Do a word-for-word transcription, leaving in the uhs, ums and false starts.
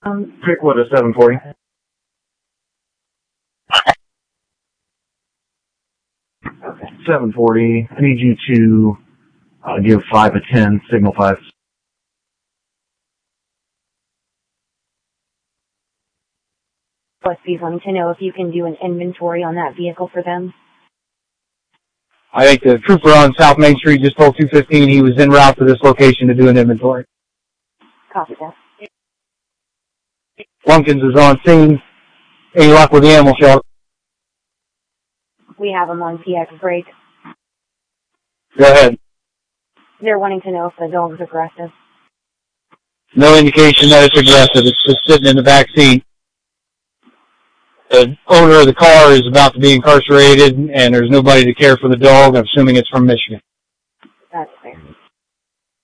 Um, Pickwood at seven forty. Okay. seven forty. I need you to uh, give five a ten, signal five. Plus, please wanting to know if you can do an inventory on that vehicle for them. I think the trooper on South Main Street just told two fifteen he was en route to this location to do an inventory. Copy that. Lunkins is on scene. Any luck with the animal shelter? We have them on P X break. Go ahead. They're wanting to know if the dog's aggressive. No indication that it's aggressive. It's just sitting in the back seat. The owner of the car is about to be incarcerated, and there's nobody to care for the dog. I'm assuming it's from Michigan.